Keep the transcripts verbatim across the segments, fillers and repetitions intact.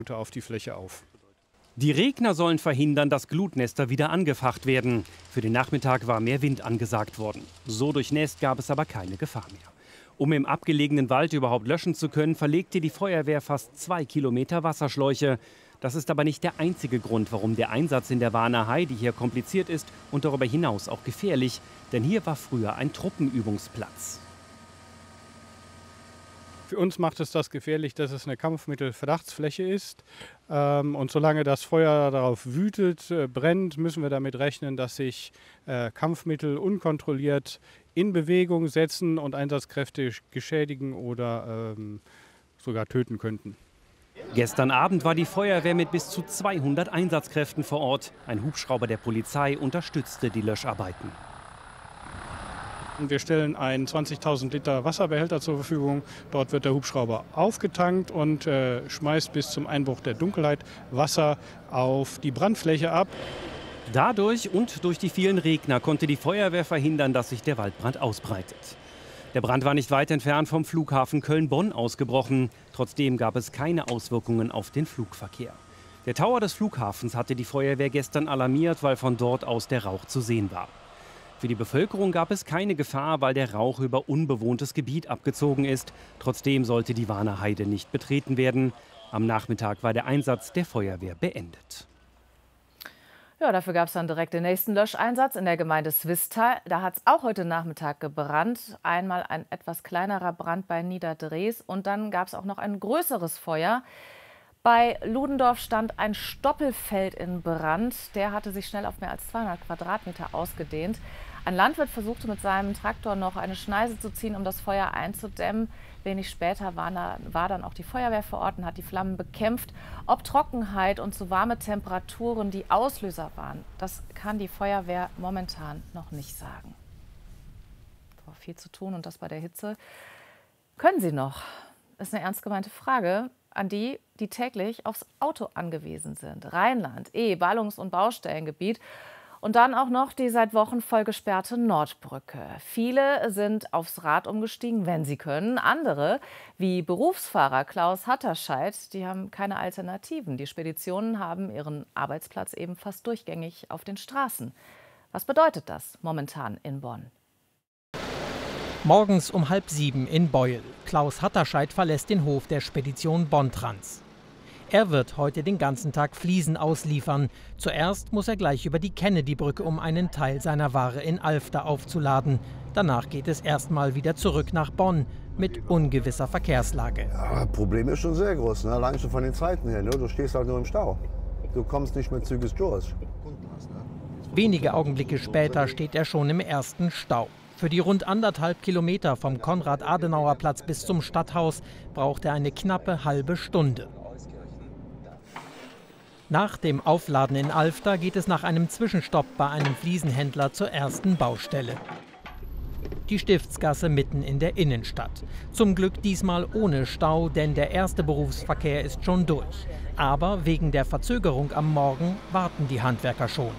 auf die Fläche auf. Die Regner sollen verhindern, dass Glutnester wieder angefacht werden. Für den Nachmittag war mehr Wind angesagt worden. So durchnässt gab es aber keine Gefahr mehr. Um im abgelegenen Wald überhaupt löschen zu können, verlegte die Feuerwehr fast zwei Kilometer Wasserschläuche. Das ist aber nicht der einzige Grund, warum der Einsatz in der Warner Heide hier kompliziert ist und darüber hinaus auch gefährlich. Denn hier war früher ein Truppenübungsplatz. Für uns macht es das gefährlich, dass es eine Kampfmittelverdachtsfläche ist. Und solange das Feuer darauf wütet, brennt, müssen wir damit rechnen, dass sich Kampfmittel unkontrolliert in Bewegung setzen und Einsatzkräfte geschädigen oder sogar töten könnten. Gestern Abend war die Feuerwehr mit bis zu zweihundert Einsatzkräften vor Ort. Ein Hubschrauber der Polizei unterstützte die Löscharbeiten. Wir stellen einen zwanzigtausend Liter Wasserbehälter zur Verfügung. Dort wird der Hubschrauber aufgetankt und äh, schmeißt bis zum Einbruch der Dunkelheit Wasser auf die Brandfläche ab. Dadurch und durch die vielen Regner konnte die Feuerwehr verhindern, dass sich der Waldbrand ausbreitet. Der Brand war nicht weit entfernt vom Flughafen Köln-Bonn ausgebrochen. Trotzdem gab es keine Auswirkungen auf den Flugverkehr. Der Tower des Flughafens hatte die Feuerwehr gestern alarmiert, weil von dort aus der Rauch zu sehen war. Für die Bevölkerung gab es keine Gefahr, weil der Rauch über unbewohntes Gebiet abgezogen ist. Trotzdem sollte die Warner Heide nicht betreten werden. Am Nachmittag war der Einsatz der Feuerwehr beendet. Ja, dafür gab es dann direkt den nächsten Löscheinsatz in der Gemeinde Swisttal. Da hat es auch heute Nachmittag gebrannt. Einmal ein etwas kleinerer Brand bei Niederdrees und dann gab es auch noch ein größeres Feuer. Bei Ludendorff stand ein Stoppelfeld in Brand. Der hatte sich schnell auf mehr als zweihundert Quadratmeter ausgedehnt. Ein Landwirt versuchte mit seinem Traktor noch eine Schneise zu ziehen, um das Feuer einzudämmen. Wenig später war, da, war dann auch die Feuerwehr vor Ort und hat die Flammen bekämpft. Ob Trockenheit und zu warme Temperaturen die Auslöser waren, das kann die Feuerwehr momentan noch nicht sagen. War viel zu tun und das bei der Hitze. Können Sie noch? Das ist eine ernst gemeinte Frage an die, die täglich aufs Auto angewiesen sind. Rheinland, E-, Ballungs- und Baustellengebiet. Und dann auch noch die seit Wochen voll gesperrte Nordbrücke. Viele sind aufs Rad umgestiegen, wenn sie können. Andere, wie Berufsfahrer Klaus Hatterscheid, die haben keine Alternativen. Die Speditionen haben ihren Arbeitsplatz eben fast durchgängig auf den Straßen. Was bedeutet das momentan in Bonn? Morgens um halb sieben in Beuel. Klaus Hatterscheid verlässt den Hof der Spedition Bontrans. Er wird heute den ganzen Tag Fliesen ausliefern. Zuerst muss er gleich über die Kennedy-Brücke, um einen Teil seiner Ware in Alfter aufzuladen. Danach geht es erstmal wieder zurück nach Bonn mit ungewisser Verkehrslage. Ja, das Problem ist schon sehr groß, ne? Allein schon von den Zeiten her. Ne? Du stehst halt nur im Stau. Du kommst nicht mehr zügig durch. Wenige Augenblicke später steht er schon im ersten Stau. Für die rund anderthalb Kilometer vom Konrad-Adenauer-Platz bis zum Stadthaus braucht er eine knappe halbe Stunde. Nach dem Aufladen in Alfter geht es nach einem Zwischenstopp bei einem Fliesenhändler zur ersten Baustelle. Die Stiftsgasse mitten in der Innenstadt. Zum Glück diesmal ohne Stau, denn der erste Berufsverkehr ist schon durch. Aber wegen der Verzögerung am Morgen warten die Handwerker schon.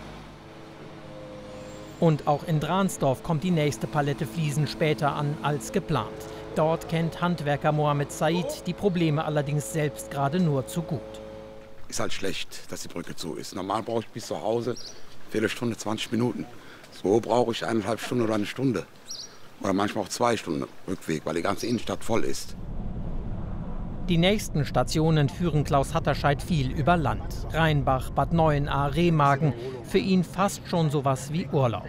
Und auch in Dransdorf kommt die nächste Palette Fliesen später an als geplant. Dort kennt Handwerker Mohamed Said die Probleme allerdings selbst gerade nur zu gut. Ist halt schlecht, dass die Brücke zu ist. Normal brauche ich bis zu Hause Viertelstunde, zwanzig Minuten. So brauche ich eineinhalb Stunden oder eine Stunde. Oder manchmal auch zwei Stunden Rückweg, weil die ganze Innenstadt voll ist. Die nächsten Stationen führen Klaus Hatterscheid viel über Land. Rheinbach, Bad Neuenahr, Remagen. Für ihn fast schon sowas wie Urlaub.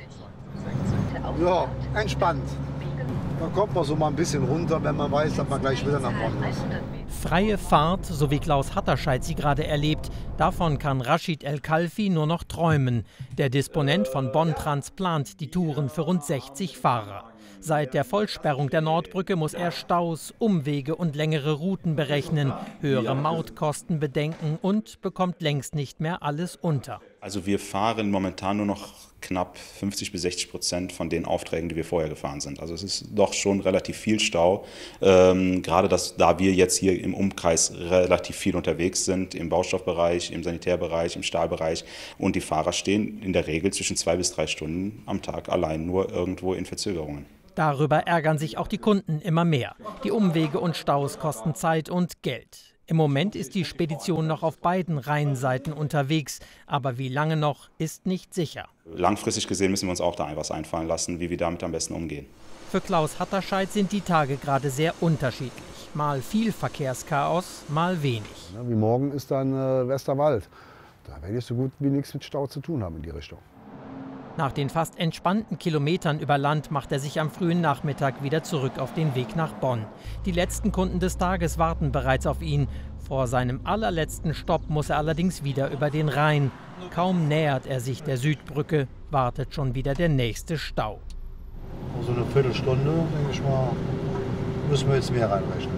Ja, entspannt. Da kommt man so mal ein bisschen runter, wenn man weiß, dass man gleich wieder nach Bonn muss. Freie Fahrt, so wie Klaus Hatterscheid sie gerade erlebt, davon kann Rashid El-Kalfi nur noch träumen. Der Disponent von Bontrans plant die Touren für rund sechzig Fahrer. Seit der Vollsperrung der Nordbrücke muss er Staus, Umwege und längere Routen berechnen, höhere Mautkosten bedenken und bekommt längst nicht mehr alles unter. Also wir fahren momentan nur noch knapp fünfzig bis sechzig Prozent von den Aufträgen, die wir vorher gefahren sind. Also es ist doch schon relativ viel Stau, ähm, gerade dass, da wir jetzt hier im Umkreis relativ viel unterwegs sind, im Baustoffbereich, im Sanitärbereich, im Stahlbereich, und die Fahrer stehen in der Regel zwischen zwei bis drei Stunden am Tag allein nur irgendwo in Verzögerungen. Darüber ärgern sich auch die Kunden immer mehr. Die Umwege und Staus kosten Zeit und Geld. Im Moment ist die Spedition noch auf beiden Rheinseiten unterwegs, aber wie lange noch, ist nicht sicher. Langfristig gesehen müssen wir uns auch da etwas einfallen lassen, wie wir damit am besten umgehen. Für Klaus Hatterscheid sind die Tage gerade sehr unterschiedlich. Mal viel Verkehrschaos, mal wenig. Wie morgen ist dann äh, Westerwald. Da werde ich so gut wie nichts mit Stau zu tun haben in die Richtung. Nach den fast entspannten Kilometern über Land macht er sich am frühen Nachmittag wieder zurück auf den Weg nach Bonn. Die letzten Kunden des Tages warten bereits auf ihn. Vor seinem allerletzten Stopp muss er allerdings wieder über den Rhein. Kaum nähert er sich der Südbrücke, wartet schon wieder der nächste Stau. So eine Viertelstunde, denke ich mal, müssen wir jetzt mehr reinrechnen.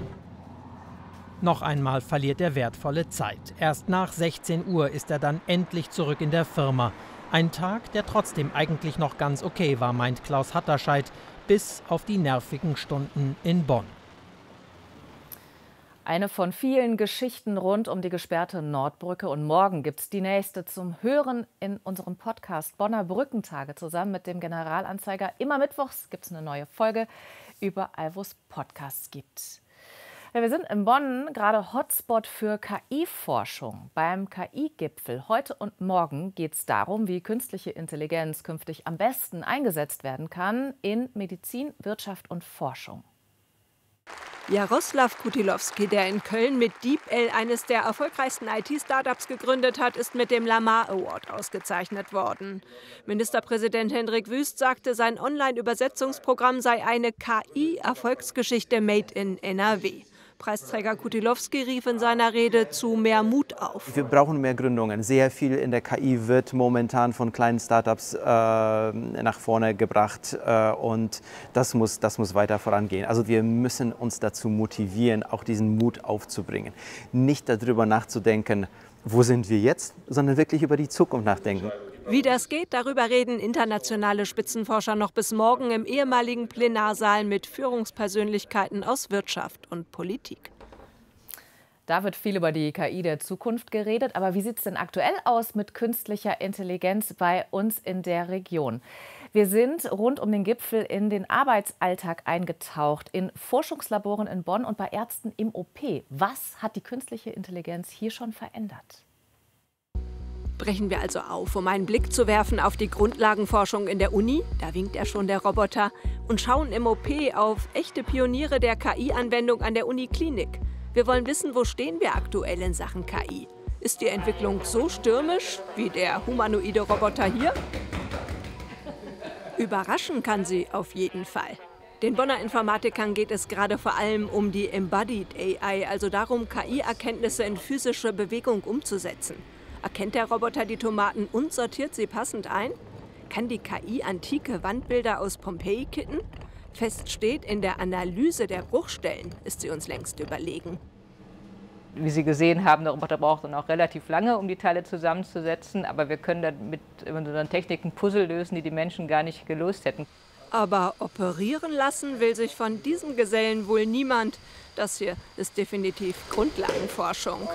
Noch einmal verliert er wertvolle Zeit. Erst nach sechzehn Uhr ist er dann endlich zurück in der Firma. Ein Tag, der trotzdem eigentlich noch ganz okay war, meint Klaus Hatterscheid, bis auf die nervigen Stunden in Bonn. Eine von vielen Geschichten rund um die gesperrte Nordbrücke. Und morgen gibt es die nächste zum Hören in unserem Podcast Bonner Brückentage zusammen mit dem Generalanzeiger. Immer mittwochs gibt es eine neue Folge, überall wo es Podcasts gibt. Ja, wir sind in Bonn gerade Hotspot für K I-Forschung. Beim K I-Gipfel heute und morgen geht es darum, wie künstliche Intelligenz künftig am besten eingesetzt werden kann in Medizin, Wirtschaft und Forschung. Jaroslav Kutilowski, der in Köln mit DeepL eines der erfolgreichsten I T-Startups gegründet hat, ist mit dem Lamar Award ausgezeichnet worden. Ministerpräsident Hendrik Wüst sagte, sein Online-Übersetzungsprogramm sei eine K I-Erfolgsgeschichte made in N R W. Preisträger Kutilowski rief in seiner Rede zu mehr Mut auf. Wir brauchen mehr Gründungen. Sehr viel in der K I wird momentan von kleinen Startups äh, nach vorne gebracht äh, und das muss, das muss weiter vorangehen. Also wir müssen uns dazu motivieren, auch diesen Mut aufzubringen. Nicht darüber nachzudenken, wo sind wir jetzt, sondern wirklich über die Zukunft nachdenken. Wie das geht, darüber reden internationale Spitzenforscher noch bis morgen im ehemaligen Plenarsaal mit Führungspersönlichkeiten aus Wirtschaft und Politik. Da wird viel über die K I der Zukunft geredet. Aber wie sieht es denn aktuell aus mit künstlicher Intelligenz bei uns in der Region? Wir sind rund um den Gipfel in den Arbeitsalltag eingetaucht, in Forschungslaboren in Bonn und bei Ärzten im O P. Was hat die künstliche Intelligenz hier schon verändert? Brechen wir also auf, um einen Blick zu werfen auf die Grundlagenforschung in der Uni, da winkt ja schon der Roboter, und schauen im O P auf echte Pioniere der K I-Anwendung an der Uniklinik. Wir wollen wissen, wo stehen wir aktuell in Sachen K I? Ist die Entwicklung so stürmisch wie der humanoide Roboter hier? Überraschen kann sie auf jeden Fall. Den Bonner Informatikern geht es gerade vor allem um die Embodied A I, also darum, K I-Erkenntnisse in physische Bewegung umzusetzen. Erkennt der Roboter die Tomaten und sortiert sie passend ein? Kann die K I antike Wandbilder aus Pompeji kitten? Fest steht, in der Analyse der Bruchstellen ist sie uns längst überlegen. Wie Sie gesehen haben, der Roboter braucht dann auch relativ lange, um die Teile zusammenzusetzen. Aber wir können dann mit unseren Techniken Puzzle lösen, die die Menschen gar nicht gelöst hätten. Aber operieren lassen will sich von diesem Gesellen wohl niemand. Das hier ist definitiv Grundlagenforschung.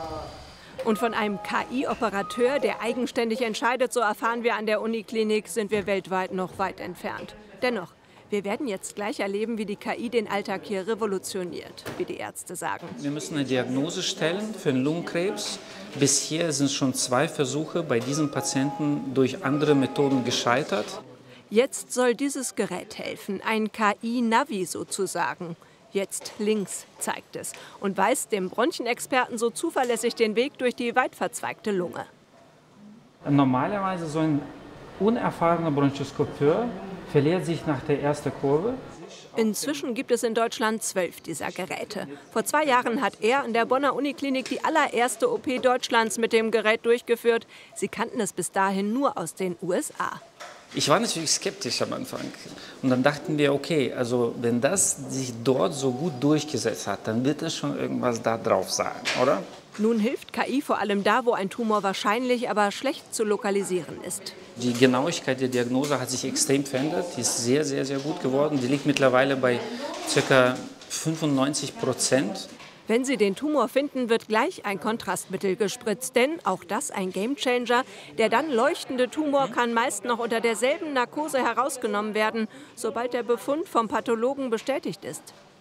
Und von einem K I-Operateur, der eigenständig entscheidet, so erfahren wir an der Uniklinik, sind wir weltweit noch weit entfernt. Dennoch, wir werden jetzt gleich erleben, wie die K I den Alltag hier revolutioniert, wie die Ärzte sagen. Wir müssen eine Diagnose stellen für den Lungenkrebs. Bisher sind schon zwei Versuche bei diesen Patienten durch andere Methoden gescheitert. Jetzt soll dieses Gerät helfen, ein K I-Navi sozusagen. Jetzt links zeigt es und weist dem Bronchienexperten so zuverlässig den Weg durch die weit verzweigte Lunge. Normalerweise so ein unerfahrener Bronchoskopeur verliert sich nach der ersten Kurve. Inzwischen gibt es in Deutschland zwölf dieser Geräte. Vor zwei Jahren hat er an der Bonner Uniklinik die allererste O P Deutschlands mit dem Gerät durchgeführt. Sie kannten es bis dahin nur aus den U S A. Ich war natürlich skeptisch am Anfang. Und dann dachten wir, okay, also wenn das sich dort so gut durchgesetzt hat, dann wird es schon irgendwas da drauf sein, oder? Nun hilft K I vor allem da, wo ein Tumor wahrscheinlich, aber schlecht zu lokalisieren ist. Die Genauigkeit der Diagnose hat sich extrem verändert. Die ist sehr, sehr, sehr gut geworden. Die liegt mittlerweile bei ca. fünfundneunzig Prozent. Wenn Sie den Tumor finden, wird gleich ein Kontrastmittel gespritzt, denn auch das ein Gamechanger. Der dann leuchtende Tumor kann meist noch unter derselben Narkose herausgenommen werden, sobald der Befund vom Pathologen bestätigt ist.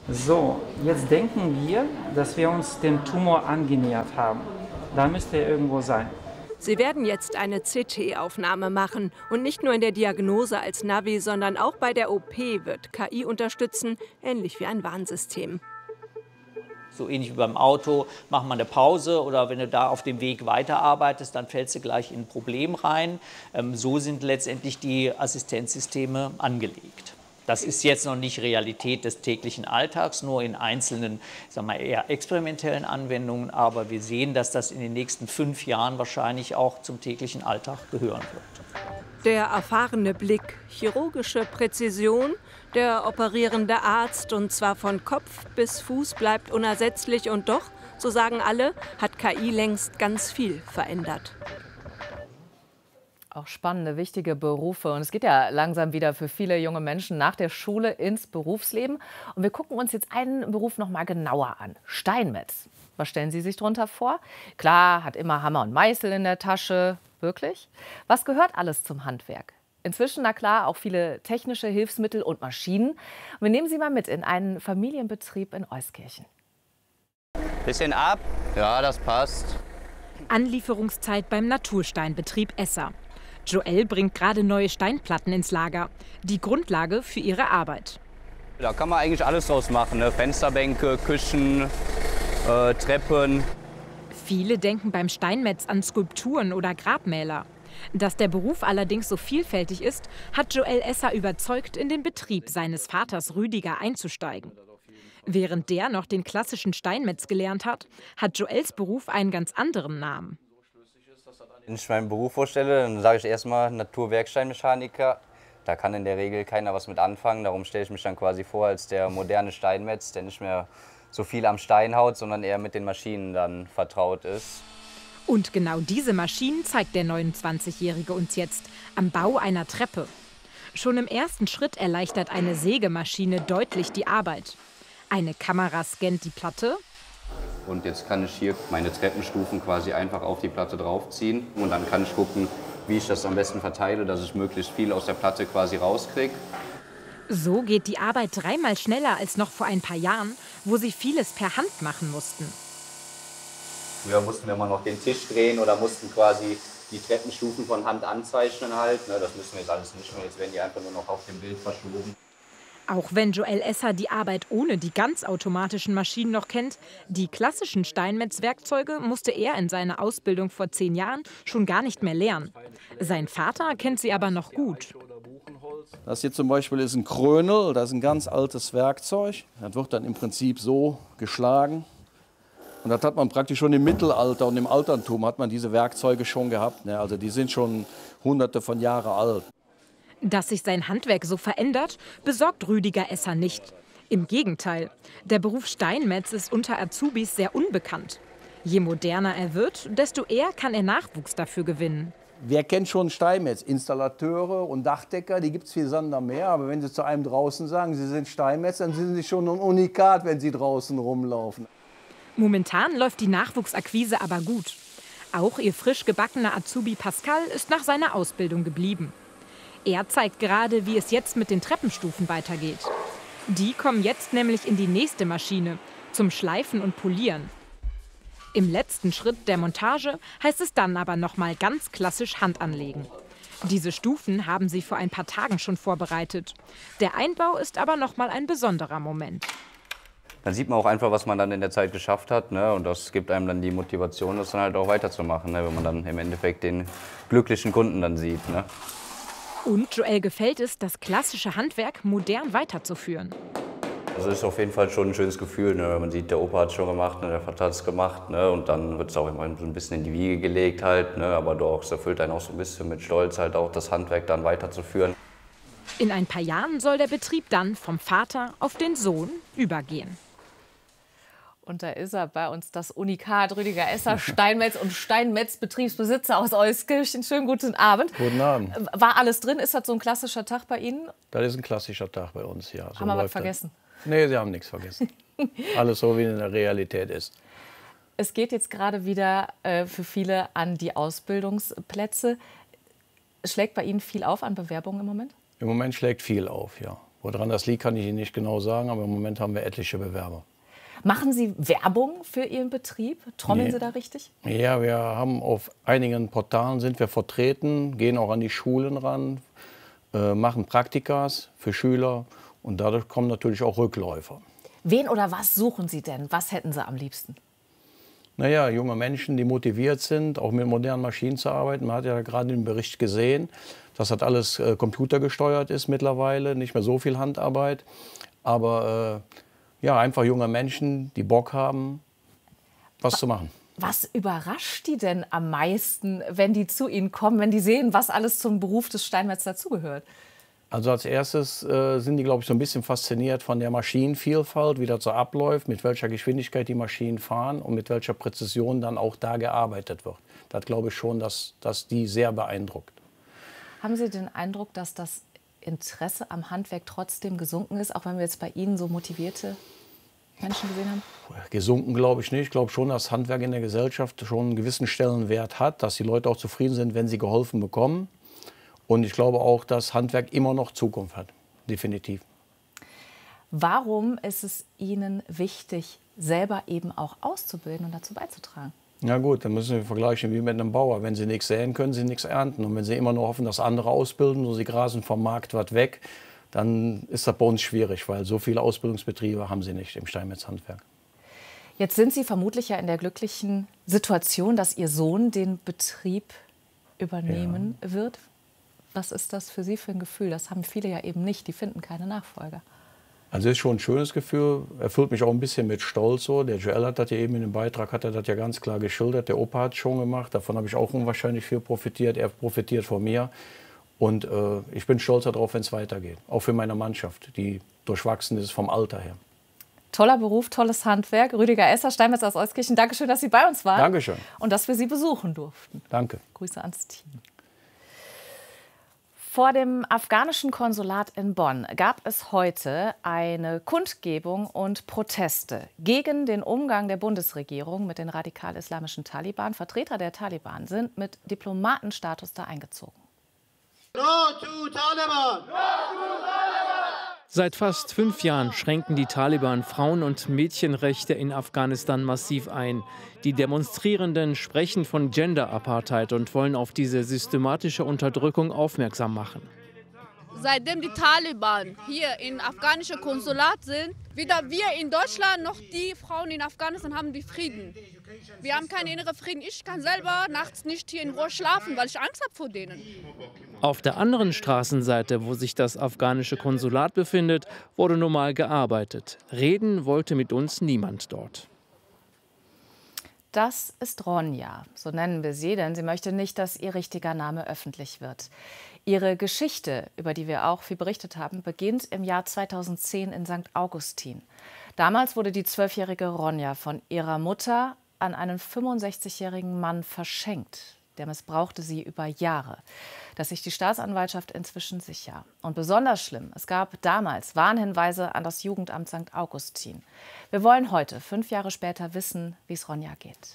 So, jetzt denken wir, dass wir uns dem Tumor angenähert haben. Da müsste er irgendwo sein. Sie werden jetzt eine C T-Aufnahme machen. Und nicht nur in der Diagnose als Navi, sondern auch bei der O P wird K I unterstützen, ähnlich wie ein Warnsystem. So ähnlich wie beim Auto, mach mal eine Pause oder wenn du da auf dem Weg weiterarbeitest, dann fällst du gleich in ein Problem rein. Ähm, so sind letztendlich die Assistenzsysteme angelegt. Das ist jetzt noch nicht Realität des täglichen Alltags, nur in einzelnen, sagen wir, eher experimentellen Anwendungen. Aber wir sehen, dass das in den nächsten fünf Jahren wahrscheinlich auch zum täglichen Alltag gehören wird. Der erfahrene Blick, chirurgische Präzision, der operierende Arzt, und zwar von Kopf bis Fuß, bleibt unersetzlich. Und doch, so sagen alle, hat K I längst ganz viel verändert. Auch spannende, wichtige Berufe. Und es geht ja langsam wieder für viele junge Menschen nach der Schule ins Berufsleben. Und wir gucken uns jetzt einen Beruf noch mal genauer an. Steinmetz. Was stellen Sie sich darunter vor? Klar, hat immer Hammer und Meißel in der Tasche. Wirklich? Was gehört alles zum Handwerk? Inzwischen, na klar, auch viele technische Hilfsmittel und Maschinen. Und wir nehmen Sie mal mit in einen Familienbetrieb in Euskirchen. Bisschen ab. Ja, das passt. Anlieferungszeit beim Natursteinbetrieb Esser. Joel bringt gerade neue Steinplatten ins Lager. Die Grundlage für ihre Arbeit. Da kann man eigentlich alles draus machen. Ne? Fensterbänke, Küchen, äh, Treppen. Viele denken beim Steinmetz an Skulpturen oder Grabmäler. Dass der Beruf allerdings so vielfältig ist, hat Joel Esser überzeugt, in den Betrieb seines Vaters Rüdiger einzusteigen. Während der noch den klassischen Steinmetz gelernt hat, hat Joels Beruf einen ganz anderen Namen. Wenn ich meinen Beruf vorstelle, dann sage ich erstmal Naturwerksteinmechaniker. Da kann in der Regel keiner was mit anfangen. Darum stelle ich mich dann quasi vor als der moderne Steinmetz, der nicht mehr so viel am Stein haut, sondern eher mit den Maschinen dann vertraut ist. Und genau diese Maschinen zeigt der neunundzwanzigjährige uns jetzt am Bau einer Treppe. Schon im ersten Schritt erleichtert eine Sägemaschine deutlich die Arbeit. Eine Kamera scannt die Platte. Und jetzt kann ich hier meine Treppenstufen quasi einfach auf die Platte draufziehen. Und dann kann ich gucken, wie ich das am besten verteile, dass ich möglichst viel aus der Platte quasi rauskriege. So geht die Arbeit dreimal schneller als noch vor ein paar Jahren, wo sie vieles per Hand machen mussten. Früher mussten wir immer noch den Tisch drehen oder mussten quasi die Treppenstufen von Hand anzeichnen halt. Das müssen wir jetzt alles nicht mehr. Jetzt werden die einfach nur noch auf dem Bild verschoben. Auch wenn Joel Esser die Arbeit ohne die ganz automatischen Maschinen noch kennt, die klassischen Steinmetzwerkzeuge musste er in seiner Ausbildung vor zehn Jahren schon gar nicht mehr lernen. Sein Vater kennt sie aber noch gut. Das hier zum Beispiel ist ein Krönel, das ist ein ganz altes Werkzeug. Das wird dann im Prinzip so geschlagen. Und das hat man praktisch schon im Mittelalter und im Altertum hat man diese Werkzeuge schon gehabt. Also die sind schon hunderte von Jahren alt. Dass sich sein Handwerk so verändert, besorgt Rüdiger Esser nicht. Im Gegenteil, der Beruf Steinmetz ist unter Azubis sehr unbekannt. Je moderner er wird, desto eher kann er Nachwuchs dafür gewinnen. Wer kennt schon Steinmetz? Installateure und Dachdecker, die gibt es viel Sander mehr. Aber wenn Sie zu einem draußen sagen, Sie sind Steinmetz, dann sind Sie schon ein Unikat, wenn Sie draußen rumlaufen. Momentan läuft die Nachwuchsakquise aber gut. Auch ihr frisch gebackener Azubi Pascal ist nach seiner Ausbildung geblieben. Er zeigt gerade, wie es jetzt mit den Treppenstufen weitergeht. Die kommen jetzt nämlich in die nächste Maschine zum Schleifen und Polieren. Im letzten Schritt der Montage heißt es dann aber noch mal ganz klassisch Hand anlegen. Diese Stufen haben sie vor ein paar Tagen schon vorbereitet. Der Einbau ist aber noch mal ein besonderer Moment. Dann sieht man auch einfach, was man dann in der Zeit geschafft hat, ne? Und das gibt einem dann die Motivation, das dann halt auch weiterzumachen, ne? Wenn man dann im Endeffekt den glücklichen Kunden dann sieht, ne? Und Joel gefällt es, das klassische Handwerk modern weiterzuführen. Das ist auf jeden Fall schon ein schönes Gefühl, ne? Man sieht, der Opa hat es schon gemacht, ne? Der Vater hat es gemacht, ne? Und dann wird es auch immer so ein bisschen in die Wiege gelegt halt, ne? Aber doch, es erfüllt einen auch so ein bisschen mit Stolz halt auch, das Handwerk dann weiterzuführen. In ein paar Jahren soll der Betrieb dann vom Vater auf den Sohn übergehen. Und da ist er bei uns, das Unikat Rüdiger Esser, Steinmetz und Steinmetz-Betriebsbesitzer aus Euskirchen. Schönen guten Abend. Guten Abend. War alles drin? Ist das so ein klassischer Tag bei Ihnen? Das ist ein klassischer Tag bei uns, ja. So haben wir was vergessen? Das. Nee, Sie haben nichts vergessen. Alles so, wie in der Realität ist. Es geht jetzt gerade wieder äh, für viele an die Ausbildungsplätze. Schlägt bei Ihnen viel auf an Bewerbungen im Moment? Im Moment schlägt viel auf, ja. Woran das liegt, kann ich Ihnen nicht genau sagen, aber im Moment haben wir etliche Bewerber. Machen Sie Werbung für Ihren Betrieb? Trommeln Nee. Sie da richtig? Ja, wir haben auf einigen Portalen sind wir vertreten, gehen auch an die Schulen ran, äh, machen Praktikas für Schüler und dadurch kommen natürlich auch Rückläufer. Wen oder was suchen Sie denn? Was hätten Sie am liebsten? Naja, junge Menschen, die motiviert sind, auch mit modernen Maschinen zu arbeiten. Man hat ja gerade im Bericht gesehen, dass das alles äh, computergesteuert ist mittlerweile, nicht mehr so viel Handarbeit. Aber äh, ja, einfach junge Menschen, die Bock haben, was zu machen. Was überrascht die denn am meisten, wenn die zu Ihnen kommen, wenn die sehen, was alles zum Beruf des Steinmetz dazugehört? Also als erstes äh, sind die, glaube ich, so ein bisschen fasziniert von der Maschinenvielfalt, wie das so abläuft, mit welcher Geschwindigkeit die Maschinen fahren und mit welcher Präzision dann auch da gearbeitet wird. Das glaube ich schon, dass, dass die sehr beeindruckt. Haben Sie den Eindruck, dass das Interesse am Handwerk trotzdem gesunken ist, auch wenn wir jetzt bei Ihnen so motivierte Menschen gesehen haben? Gesunken glaube ich nicht. Ich glaube schon, dass Handwerk in der Gesellschaft schon einen gewissen Stellenwert hat, dass die Leute auch zufrieden sind, wenn sie geholfen bekommen. Und ich glaube auch, dass Handwerk immer noch Zukunft hat, definitiv. Warum ist es Ihnen wichtig, selber eben auch auszubilden und dazu beizutragen? Ja gut, dann müssen wir vergleichen wie mit einem Bauer. Wenn sie nichts säen, können sie nichts ernten. Und wenn sie immer nur hoffen, dass andere ausbilden und sie grasen vom Markt was weg, dann ist das bei uns schwierig, weil so viele Ausbildungsbetriebe haben sie nicht im Steinmetzhandwerk. Jetzt sind Sie vermutlich ja in der glücklichen Situation, dass Ihr Sohn den Betrieb übernehmen ja. wird. Was ist das für Sie für ein Gefühl? Das haben viele ja eben nicht, die finden keine Nachfolger. Also es ist schon ein schönes Gefühl, erfüllt mich auch ein bisschen mit Stolz. So. Der Joel hat das ja eben in dem Beitrag, hat er das ja ganz klar geschildert. Der Opa hat es schon gemacht, davon habe ich auch unwahrscheinlich viel profitiert. Er profitiert von mir und äh, ich bin stolz darauf, wenn es weitergeht. Auch für meine Mannschaft, die durchwachsen ist vom Alter her. Toller Beruf, tolles Handwerk. Rüdiger Esser, Steinmetz aus Euskirchen, Dankeschön, dass Sie bei uns waren. Dankeschön. Und dass wir Sie besuchen durften. Danke. Grüße ans Team. Vor dem afghanischen Konsulat in Bonn gab es heute eine Kundgebung und Proteste gegen den Umgang der Bundesregierung mit den radikal-islamischen Taliban. Vertreter der Taliban sind mit Diplomatenstatus da eingezogen. No to Taliban! No to Taliban! Seit fast fünf Jahren schränken die Taliban Frauen- und Mädchenrechte in Afghanistan massiv ein. Die Demonstrierenden sprechen von Gender-Apartheid und wollen auf diese systematische Unterdrückung aufmerksam machen. Seitdem die Taliban hier im afghanischen Konsulat sind, weder wir in Deutschland noch die Frauen in Afghanistan haben die Frieden. Wir haben keinen inneren Frieden. Ich kann selber nachts nicht hier in Ruhe schlafen, weil ich Angst habe vor denen. Auf der anderen Straßenseite, wo sich das afghanische Konsulat befindet, wurde normal gearbeitet. Reden wollte mit uns niemand dort. Das ist Ronja, so nennen wir sie, denn sie möchte nicht, dass ihr richtiger Name öffentlich wird. Ihre Geschichte, über die wir auch viel berichtet haben, beginnt im Jahr zweitausendzehn in Sankt Augustin. Damals wurde die zwölfjährige Ronja von ihrer Mutter an einen fünfundsechzigjährigen Mann verschenkt. Der missbrauchte sie über Jahre. Das sich die Staatsanwaltschaft inzwischen sicher. Und besonders schlimm, es gab damals Warnhinweise an das Jugendamt Sankt Augustin. Wir wollen heute, fünf Jahre später, wissen, wie es Ronja geht.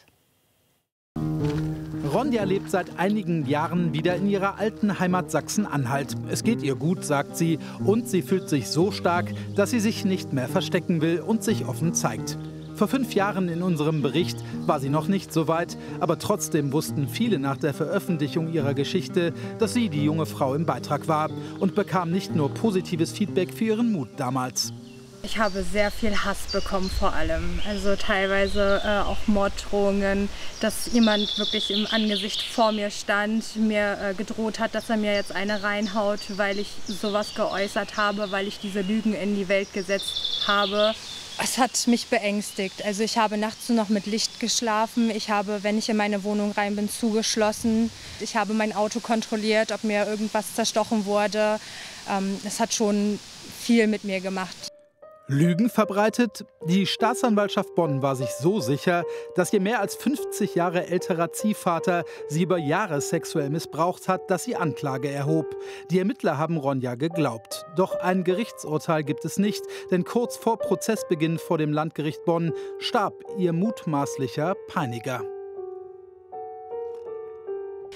Ronja lebt seit einigen Jahren wieder in ihrer alten Heimat Sachsen-Anhalt. Es geht ihr gut, sagt sie, und sie fühlt sich so stark, dass sie sich nicht mehr verstecken will und sich offen zeigt. Vor fünf Jahren in unserem Bericht war sie noch nicht so weit, aber trotzdem wussten viele nach der Veröffentlichung ihrer Geschichte, dass sie die junge Frau im Beitrag war und bekam nicht nur positives Feedback für ihren Mut damals. Ich habe sehr viel Hass bekommen vor allem, also teilweise äh, auch Morddrohungen, dass jemand wirklich im Angesicht vor mir stand, mir äh, gedroht hat, dass er mir jetzt eine reinhaut, weil ich sowas geäußert habe, weil ich diese Lügen in die Welt gesetzt habe. Es hat mich beängstigt. Also ich habe nachts nur noch mit Licht geschlafen. Ich habe, wenn ich in meine Wohnung rein bin, zugeschlossen. Ich habe mein Auto kontrolliert, ob mir irgendwas zerstochen wurde. Ähm, es hat schon viel mit mir gemacht. Lügen verbreitet? Die Staatsanwaltschaft Bonn war sich so sicher, dass ihr mehr als fünfzig Jahre älterer Ziehvater sie über Jahre sexuell missbraucht hat, dass sie Anklage erhob. Die Ermittler haben Ronja geglaubt. Doch ein Gerichtsurteil gibt es nicht, denn kurz vor Prozessbeginn vor dem Landgericht Bonn starb ihr mutmaßlicher Peiniger.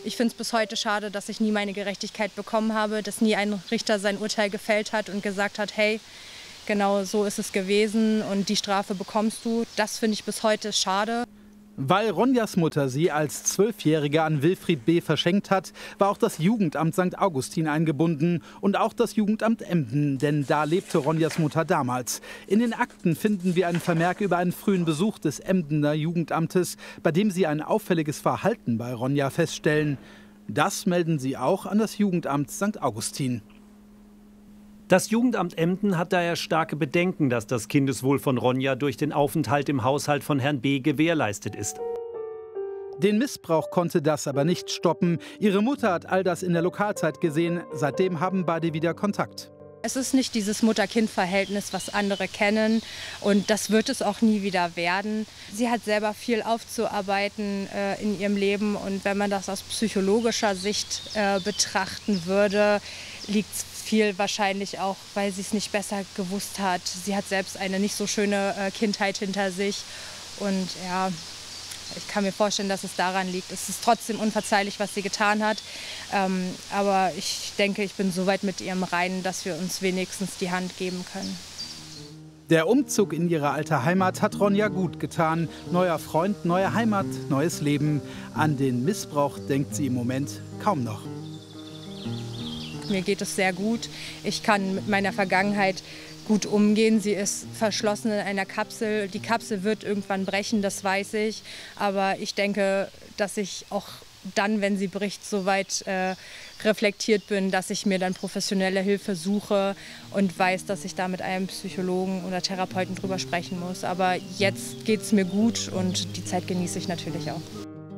Ich finde es bis heute schade, dass ich nie meine Gerechtigkeit bekommen habe, dass nie ein Richter sein Urteil gefällt hat und gesagt hat, hey, genau so ist es gewesen und die Strafe bekommst du. Das finde ich bis heute schade. Weil Ronjas Mutter sie als Zwölfjährige an Wilfried B. verschenkt hat, war auch das Jugendamt Sankt Augustin eingebunden und auch das Jugendamt Emden, denn da lebte Ronjas Mutter damals. In den Akten finden wir einen Vermerk über einen frühen Besuch des Emdener Jugendamtes, bei dem sie ein auffälliges Verhalten bei Ronja feststellen. Das melden sie auch an das Jugendamt Sankt Augustin. Das Jugendamt Emden hat daher starke Bedenken, dass das Kindeswohl von Ronja durch den Aufenthalt im Haushalt von Herrn B. gewährleistet ist. Den Missbrauch konnte das aber nicht stoppen. Ihre Mutter hat all das in der Lokalzeit gesehen. Seitdem haben beide wieder Kontakt. Es ist nicht dieses Mutter-Kind-Verhältnis, was andere kennen, und das wird es auch nie wieder werden. Sie hat selber viel aufzuarbeiten äh, in ihrem Leben, und wenn man das aus psychologischer Sicht äh, betrachten würde, liegt es viel wahrscheinlich auch, weil sie es nicht besser gewusst hat. Sie hat selbst eine nicht so schöne äh, Kindheit hinter sich, und ja, ich kann mir vorstellen, dass es daran liegt. Es ist trotzdem unverzeihlich, was sie getan hat. Ähm, aber ich denke, ich bin so weit mit ihrem Reinen, dass wir uns wenigstens die Hand geben können. Der Umzug in ihre alte Heimat hat Ronja gut getan. Neuer Freund, neue Heimat, neues Leben. An den Missbrauch denkt sie im Moment kaum noch. Mir geht es sehr gut. Ich kann mit meiner Vergangenheit gut umgehen. Sie ist verschlossen in einer Kapsel. Die Kapsel wird irgendwann brechen, das weiß ich. Aber ich denke, dass ich auch dann, wenn sie bricht, so weit äh, reflektiert bin, dass ich mir dann professionelle Hilfe suche und weiß, dass ich da mit einem Psychologen oder Therapeuten drüber sprechen muss. Aber jetzt geht es mir gut und die Zeit genieße ich natürlich auch.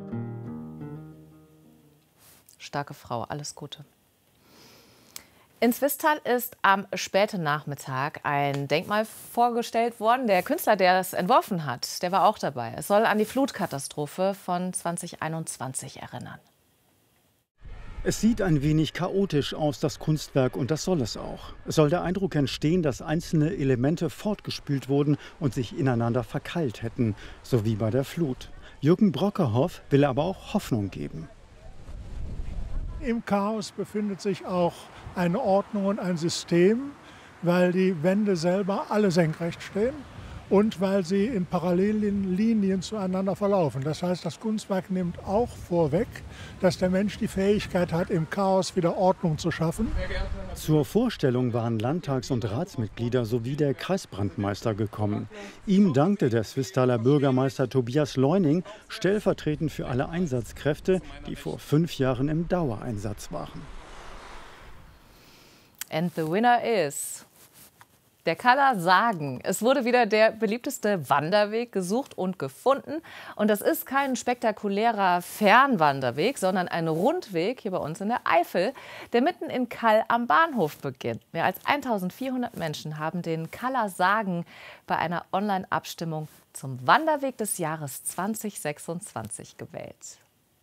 Starke Frau, alles Gute. In Swisttal ist am späten Nachmittag ein Denkmal vorgestellt worden. Der Künstler, der es entworfen hat, der war auch dabei. Es soll an die Flutkatastrophe von zweitausendeinundzwanzig erinnern. Es sieht ein wenig chaotisch aus, das Kunstwerk, und das soll es auch. Es soll der Eindruck entstehen, dass einzelne Elemente fortgespült wurden und sich ineinander verkeilt hätten, so wie bei der Flut. Jürgen Brockerhoff will aber auch Hoffnung geben. Im Chaos befindet sich auch eine Ordnung und ein System, weil die Wände selber alle senkrecht stehen und weil sie in parallelen Linien zueinander verlaufen. Das heißt, das Kunstwerk nimmt auch vorweg, dass der Mensch die Fähigkeit hat, im Chaos wieder Ordnung zu schaffen. Zur Vorstellung waren Landtags- und Ratsmitglieder sowie der Kreisbrandmeister gekommen. Ihm dankte der Swistaler Bürgermeister Tobias Leuning stellvertretend für alle Einsatzkräfte, die vor fünf Jahren im Dauereinsatz waren. And the winner is der Kala Sagen. Es wurde wieder der beliebteste Wanderweg gesucht und gefunden. Und das ist kein spektakulärer Fernwanderweg, sondern ein Rundweg hier bei uns in der Eifel, der mitten in Kall am Bahnhof beginnt. Mehr als eintausendvierhundert Menschen haben den Kala Sagen bei einer Online-Abstimmung zum Wanderweg des Jahres zweitausendsechsundzwanzig gewählt.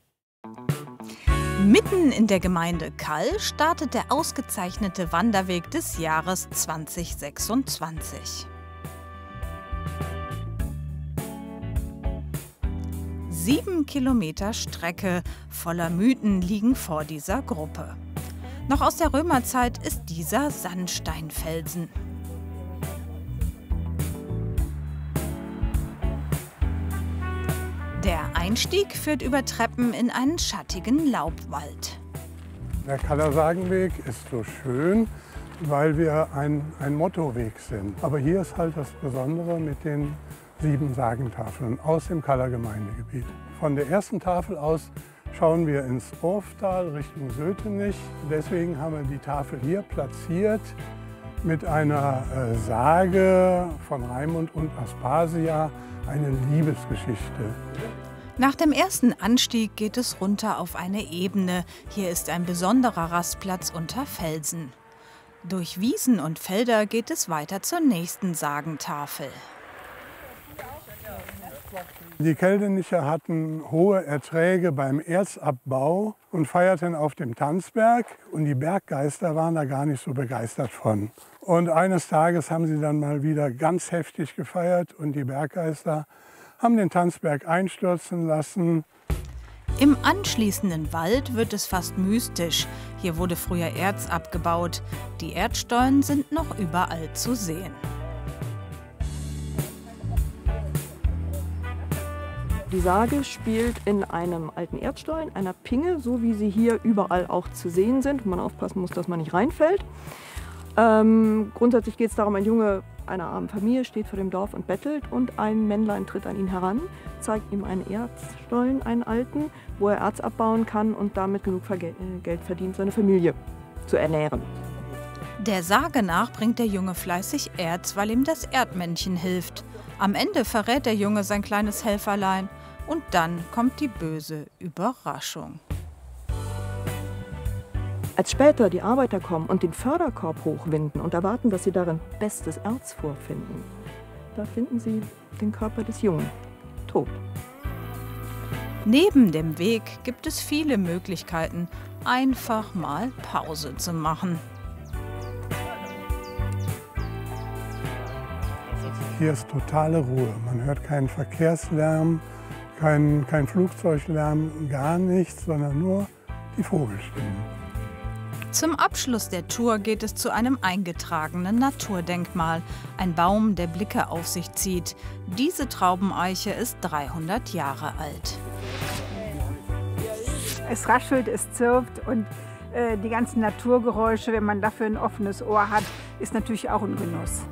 Mitten in der Gemeinde Kall startet der ausgezeichnete Wanderweg des Jahres zweitausendsechsundzwanzig. Sieben Kilometer Strecke voller Mythen liegen vor dieser Gruppe. Noch aus der Römerzeit ist dieser Sandsteinfelsen. Der Einstieg führt über Treppen in einen schattigen Laubwald. Der Kaller Sagenweg ist so schön, weil wir ein, ein Mottoweg sind. Aber hier ist halt das Besondere mit den sieben Sagentafeln aus dem Kaller Gemeindegebiet. Von der ersten Tafel aus schauen wir ins Urftal Richtung Sötenich. Deswegen haben wir die Tafel hier platziert mit einer äh, Sage von Raimund und Aspasia, eine Liebesgeschichte. Nach dem ersten Anstieg geht es runter auf eine Ebene. Hier ist ein besonderer Rastplatz unter Felsen. Durch Wiesen und Felder geht es weiter zur nächsten Sagentafel. Die Keldenicher hatten hohe Erträge beim Erzabbau und feierten auf dem Tanzberg. Und die Berggeister waren da gar nicht so begeistert von. Und eines Tages haben sie dann mal wieder ganz heftig gefeiert und die Berggeister haben den Tanzberg einstürzen lassen. Im anschließenden Wald wird es fast mystisch. Hier wurde früher Erz abgebaut. Die Erdstollen sind noch überall zu sehen. Die Sage spielt in einem alten Erdstollen, einer Pinge, so wie sie hier überall auch zu sehen sind. Man aufpassen muss, dass man nicht reinfällt. Ähm, grundsätzlich geht es darum, ein Junge einer armen Familie steht vor dem Dorf und bettelt und ein Männlein tritt an ihn heran, zeigt ihm einen Erzstollen, einen alten, wo er Erz abbauen kann und damit genug Geld verdient, seine Familie zu ernähren. Der Sage nach bringt der Junge fleißig Erz, weil ihm das Erdmännchen hilft. Am Ende verrät der Junge sein kleines Helferlein und dann kommt die böse Überraschung. Als später die Arbeiter kommen und den Förderkorb hochwinden und erwarten, dass sie darin bestes Erz vorfinden, da finden sie den Körper des Jungen tot. Neben dem Weg gibt es viele Möglichkeiten, einfach mal Pause zu machen. Hier ist totale Ruhe. Man hört keinen Verkehrslärm, keinen kein Flugzeuglärm, gar nichts, sondern nur die Vogelstimmen. Zum Abschluss der Tour geht es zu einem eingetragenen Naturdenkmal. Ein Baum, der Blicke auf sich zieht. Diese Traubeneiche ist dreihundert Jahre alt. Es raschelt, es zirpt und äh, die ganzen Naturgeräusche, wenn man dafür ein offenes Ohr hat, ist natürlich auch ein Genuss.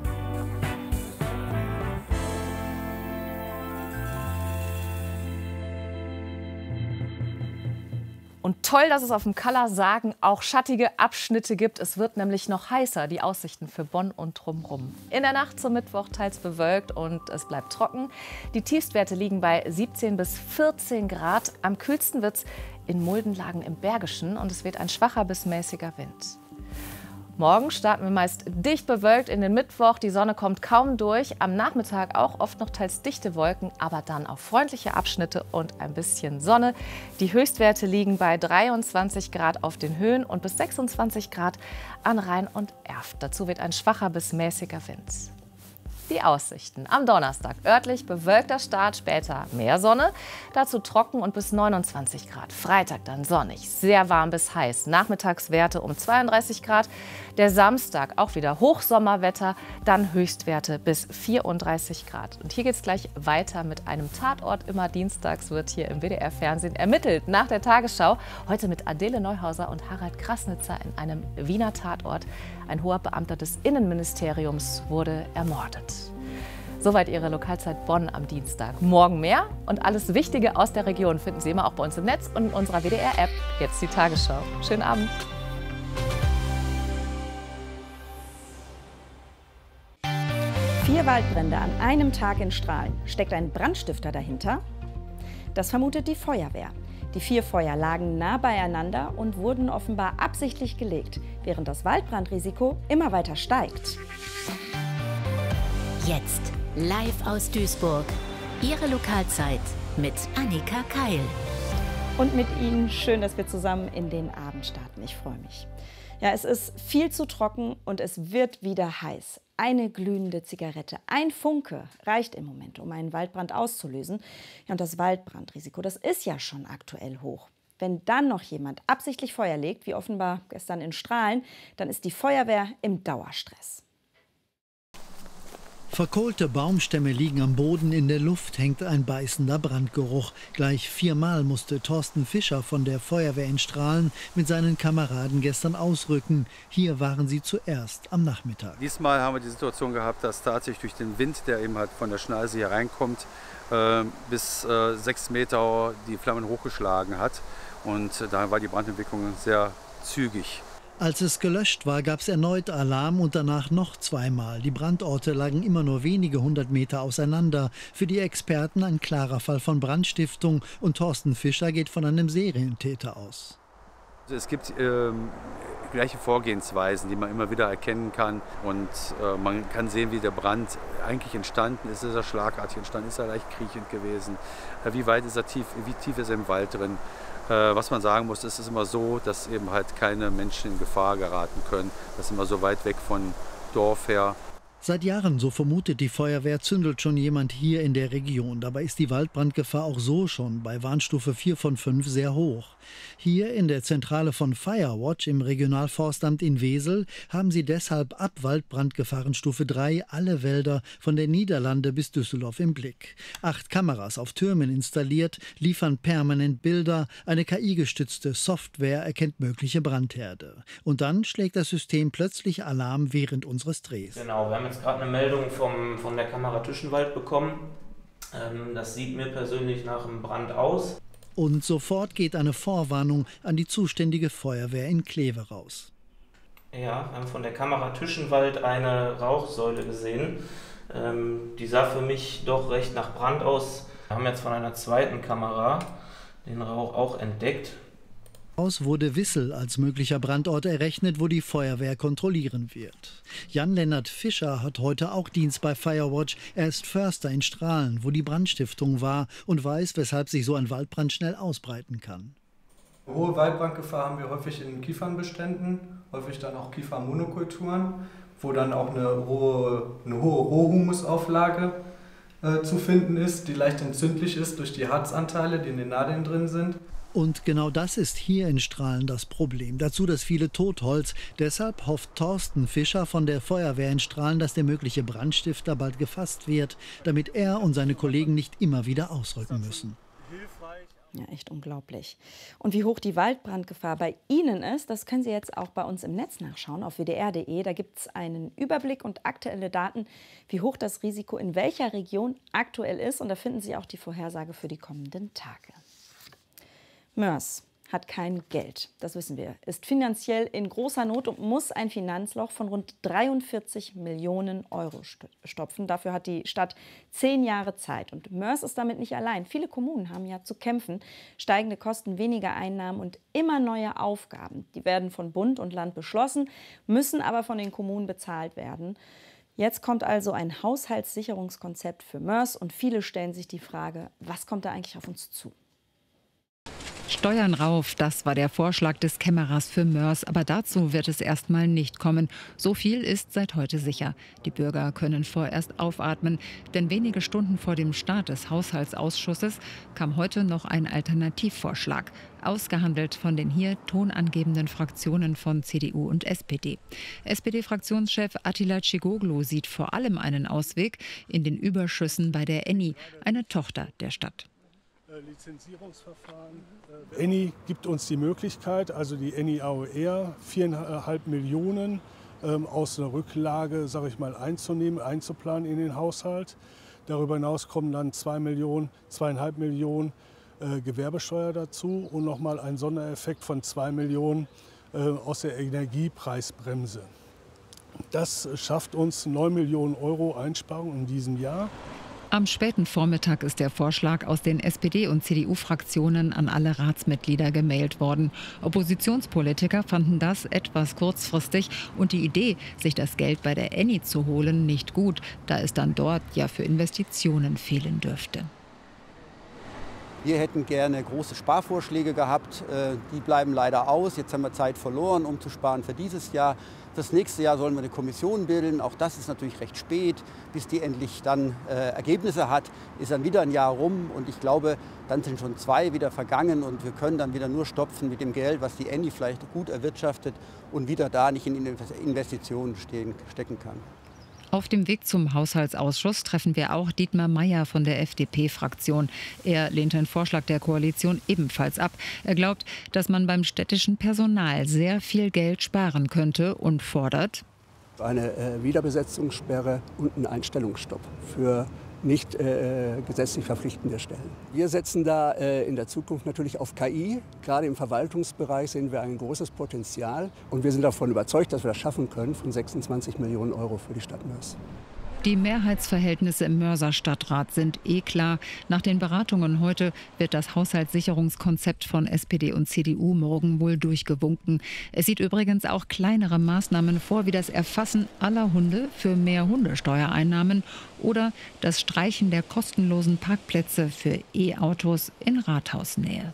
Und toll, dass es auf dem Kalla Sagen auch schattige Abschnitte gibt. Es wird nämlich noch heißer, die Aussichten für Bonn und drumherum. In der Nacht zum Mittwoch teils bewölkt und es bleibt trocken. Die Tiefstwerte liegen bei siebzehn bis vierzehn Grad. Am kühlsten wird es in Muldenlagen im Bergischen und es weht ein schwacher bis mäßiger Wind. Morgen starten wir meist dicht bewölkt in den Mittwoch. Die Sonne kommt kaum durch. Am Nachmittag auch oft noch teils dichte Wolken, aber dann auch freundliche Abschnitte und ein bisschen Sonne. Die Höchstwerte liegen bei dreiundzwanzig Grad auf den Höhen und bis sechsundzwanzig Grad an Rhein und Erft. Dazu weht ein schwacher bis mäßiger Wind. Die Aussichten. Am Donnerstag örtlich bewölkter Start, später mehr Sonne, dazu trocken und bis neunundzwanzig Grad. Freitag dann sonnig, sehr warm bis heiß. Nachmittagswerte um zweiunddreißig Grad. Der Samstag auch wieder Hochsommerwetter, dann Höchstwerte bis vierunddreißig Grad. Und hier geht es gleich weiter mit einem Tatort. Immer dienstags wird hier im W D R-Fernsehen ermittelt nach der Tagesschau. Heute mit Adele Neuhauser und Harald Krasnitzer in einem Wiener Tatort. Ein hoher Beamter des Innenministeriums wurde ermordet. Soweit Ihre Lokalzeit Bonn am Dienstag. Morgen mehr und alles Wichtige aus der Region finden Sie immer auch bei uns im Netz und in unserer W D R-App. Jetzt die Tagesschau. Schönen Abend. Vier Waldbrände an einem Tag in Strahlen. Steckt ein Brandstifter dahinter? Das vermutet die Feuerwehr. Die vier Feuer lagen nah beieinander und wurden offenbar absichtlich gelegt, während das Waldbrandrisiko immer weiter steigt. Jetzt live aus Duisburg. Ihre Lokalzeit mit Annika Keil. Und mit Ihnen schön, dass wir zusammen in den Abend starten. Ich freue mich. Ja, es ist viel zu trocken und es wird wieder heiß. Eine glühende Zigarette, ein Funke reicht im Moment, um einen Waldbrand auszulösen. Ja, und das Waldbrandrisiko, das ist ja schon aktuell hoch. Wenn dann noch jemand absichtlich Feuer legt, wie offenbar gestern in Strahlen, dann ist die Feuerwehr im Dauerstress. Verkohlte Baumstämme liegen am Boden, in der Luft hängt ein beißender Brandgeruch. Gleich viermal musste Thorsten Fischer von der Feuerwehr in Strahlen mit seinen Kameraden gestern ausrücken. Hier waren sie zuerst am Nachmittag. Diesmal haben wir die Situation gehabt, dass tatsächlich durch den Wind, der eben halt von der Schneise hier reinkommt, äh, bis äh, sechs Meter die Flammen hochgeschlagen hat. Und äh, da war die Brandentwicklung sehr zügig. Als es gelöscht war, gab es erneut Alarm und danach noch zweimal. Die Brandorte lagen immer nur wenige hundert Meter auseinander. Für die Experten ein klarer Fall von Brandstiftung und Thorsten Fischer geht von einem Serientäter aus. Es gibt ähm, gleiche Vorgehensweisen, die man immer wieder erkennen kann und äh, man kann sehen, wie der Brand eigentlich entstanden ist. Ist er schlagartig entstanden, ist er leicht kriechend gewesen, äh, wie weit ist er tief, wie tief ist er im Wald drin. Was man sagen muss, ist es immer so, dass eben halt keine Menschen in Gefahr geraten können. Das ist immer so weit weg von Dorf her. Seit Jahren, so vermutet die Feuerwehr, zündelt schon jemand hier in der Region. Dabei ist die Waldbrandgefahr auch so schon bei Warnstufe vier von fünf sehr hoch. Hier in der Zentrale von Firewatch im Regionalforstamt in Wesel haben sie deshalb ab Waldbrandgefahrenstufe drei alle Wälder von der Niederlande bis Düsseldorf im Blick. Acht Kameras auf Türmen installiert, liefern permanent Bilder. Eine K I-gestützte Software erkennt mögliche Brandherde. Und dann schlägt das System plötzlich Alarm während unseres Drehs. Genau, wir haben jetzt gerade eine Meldung vom, von der Kamera Tüschenwald bekommen. Ähm, das sieht mir persönlich nach einem Brand aus. Und sofort geht eine Vorwarnung an die zuständige Feuerwehr in Kleve raus. Ja, wir haben von der Kamera Tüschenwald eine Rauchsäule gesehen. Ähm, die sah für mich doch recht nach Brand aus. Wir haben jetzt von einer zweiten Kamera den Rauch auch entdeckt. Aus wurde Wissel als möglicher Brandort errechnet, wo die Feuerwehr kontrollieren wird. Jan-Lennart Fischer hat heute auch Dienst bei Firewatch. Er ist Förster in Strahlen, wo die Brandstiftung war, und weiß, weshalb sich so ein Waldbrand schnell ausbreiten kann. Hohe Waldbrandgefahr haben wir häufig in Kiefernbeständen, häufig dann auch Kiefernmonokulturen, wo dann auch eine hohe, eine hohe Rohhumusauflage äh, zu finden ist, die leicht entzündlich ist durch die Harzanteile, die in den Nadeln drin sind. Und genau das ist hier in Strahlen das Problem. Dazu das viele Totholz. Deshalb hofft Thorsten Fischer von der Feuerwehr in Strahlen, dass der mögliche Brandstifter bald gefasst wird, damit er und seine Kollegen nicht immer wieder ausrücken müssen. Ja, echt unglaublich. Und wie hoch die Waldbrandgefahr bei Ihnen ist, das können Sie jetzt auch bei uns im Netz nachschauen, auf w d r punkt d e. Da gibt es einen Überblick und aktuelle Daten, wie hoch das Risiko in welcher Region aktuell ist. Und da finden Sie auch die Vorhersage für die kommenden Tage. Moers hat kein Geld, das wissen wir, ist finanziell in großer Not und muss ein Finanzloch von rund dreiundvierzig Millionen Euro stopfen. Dafür hat die Stadt zehn Jahre Zeit. Und Moers ist damit nicht allein. Viele Kommunen haben ja zu kämpfen. Steigende Kosten, weniger Einnahmen und immer neue Aufgaben. Die werden von Bund und Land beschlossen, müssen aber von den Kommunen bezahlt werden. Jetzt kommt also ein Haushaltssicherungskonzept für Moers und viele stellen sich die Frage, was kommt da eigentlich auf uns zu? Steuern rauf, das war der Vorschlag des Kämmerers für Moers. Aber dazu wird es erstmal nicht kommen. So viel ist seit heute sicher. Die Bürger können vorerst aufatmen. Denn wenige Stunden vor dem Start des Haushaltsausschusses kam heute noch ein Alternativvorschlag. Ausgehandelt von den hier tonangebenden Fraktionen von C D U und S P D. S P D-Fraktionschef Attila Cigoglu sieht vor allem einen Ausweg in den Überschüssen bei der Eni, eine Tochter der Stadt. Lizenzierungsverfahren. Eni gibt uns die Möglichkeit, also die Eni A O R, viereinhalb Millionen ähm, aus einer Rücklage, sage ich mal, einzunehmen, einzuplanen in den Haushalt. Darüber hinaus kommen dann zwei Millionen, zweieinhalb Millionen äh, Gewerbesteuer dazu und nochmal ein Sondereffekt von zwei Millionen äh, aus der Energiepreisbremse. Das schafft uns neun Millionen Euro Einsparung in diesem Jahr. Am späten Vormittag ist der Vorschlag aus den S P D- und C D U-Fraktionen an alle Ratsmitglieder gemailt worden. Oppositionspolitiker fanden das etwas kurzfristig und die Idee, sich das Geld bei der Eni zu holen, nicht gut, da es dann dort ja für Investitionen fehlen dürfte. Wir hätten gerne große Sparvorschläge gehabt. Die bleiben leider aus. Jetzt haben wir Zeit verloren, um zu sparen für dieses Jahr. Das nächste Jahr sollen wir eine Kommission bilden. Auch das ist natürlich recht spät. Bis die endlich dann äh, Ergebnisse hat, ist dann wieder ein Jahr rum. Und ich glaube, dann sind schon zwei wieder vergangen. Und wir können dann wieder nur stopfen mit dem Geld, was die Eni vielleicht gut erwirtschaftet und wieder da nicht in Investitionen stehen, stecken kann. Auf dem Weg zum Haushaltsausschuss treffen wir auch Dietmar Meier von der F D P-Fraktion. Er lehnt den Vorschlag der Koalition ebenfalls ab. Er glaubt, dass man beim städtischen Personal sehr viel Geld sparen könnte und fordert eine äh, Wiederbesetzungssperre und einen Einstellungsstopp für nicht äh, gesetzlich verpflichtende Stellen. Wir setzen da äh, in der Zukunft natürlich auf K I. Gerade im Verwaltungsbereich sehen wir ein großes Potenzial. Und wir sind davon überzeugt, dass wir das schaffen können von sechsundzwanzig Millionen Euro für die Stadt Moers. Die Mehrheitsverhältnisse im Moerser Stadtrat sind eh klar. Nach den Beratungen heute wird das Haushaltssicherungskonzept von S P D und C D U morgen wohl durchgewunken. Es sieht übrigens auch kleinere Maßnahmen vor, wie das Erfassen aller Hunde für mehr Hundesteuereinnahmen oder das Streichen der kostenlosen Parkplätze für E-Autos in Rathausnähe.